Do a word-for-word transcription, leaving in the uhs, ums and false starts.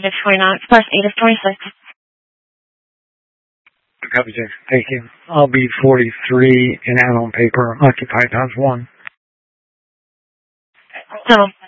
Six forty-nine Express, eight of twenty-six. Copy, Jake. Thank you. I'll be forty-three and out on paper. Occupied times one. So.